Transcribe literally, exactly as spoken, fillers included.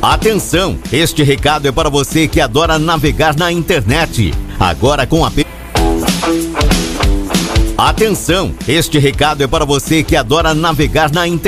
Atenção, este recado é para você que adora navegar na internet. Agora com a... Atenção, este recado é para você que adora navegar na internet.